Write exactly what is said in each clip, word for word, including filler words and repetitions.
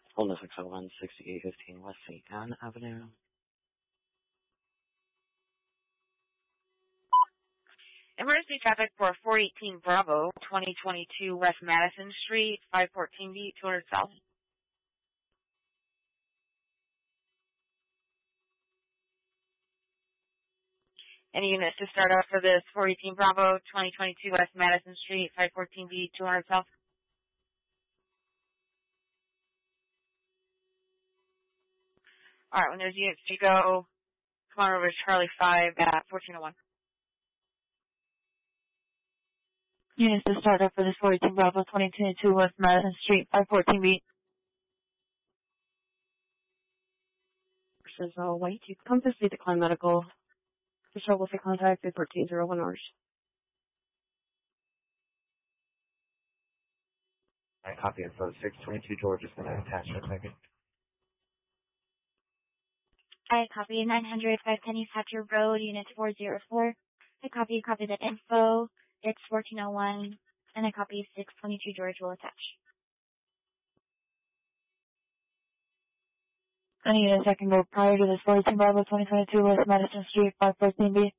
Hold on, six oh one, sixty-eight fifteen West Saint Anne Avenue. Emergency traffic for four eighteen Bravo, twenty twenty-two West Madison Street, five fourteen B, two hundred South. Any units to start off for this four eighteen Bravo, twenty twenty-two West Madison Street, five fourteen B, two hundred South? All right, when there's units to go, come on over to Charlie five at fourteen oh one. Units to start up for this four eighteen Bravo, twenty twenty-two West Madison Street, five fourteen B. This is uh, White. You come to see the Klein Medical. The show will say contact at fourteen oh one hours. I copy it for six twenty-two George is going to attach it. Second. I copy nine hundred five Penny Hatcher Road, Unit four oh four. I copy, copy that info. It's fourteen oh one. And I copy six twenty-two George will attach. Any units that can go prior to this four eighteen Bravo, twenty twenty-two West Madison Street, five fourteen B.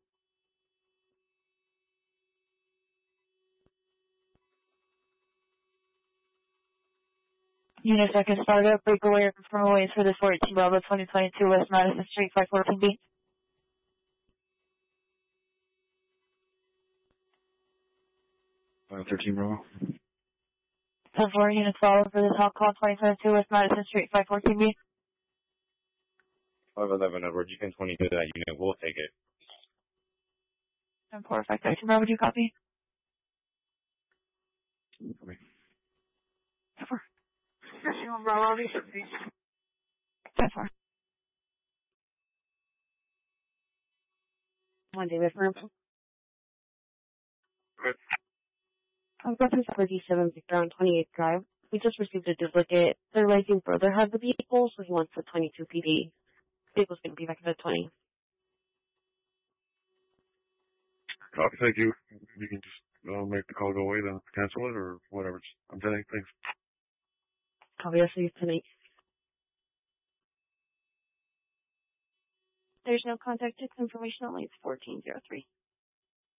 Units that can start up, break away, or confirm away for this four eighteen Bravo, twenty twenty-two West Madison Street, five fourteen B. Uh, thirteen Bravo. ten four units follow for this hot call, twenty twenty-two West Madison Street, five fourteen B. five eleven over, G ten twenty-two, that unit, we'll take it. ten four, five thirteen Bravo, do you copy? Okay. ten four. Bravo, ten four. One day with firm. Good. I've got this thirty-seven Victor on twenty-eighth Drive. We just received a duplicate. They're raising further have the vehicle, so he wants the twenty-two P D. Vehicle's going to be back at the twenty. Copy, thank you. You can just uh, make the call go away, then cancel it, or whatever. I'm telling you, thanks. Copy, I'll see you tonight. There's no contact text information, only it's fourteen oh three.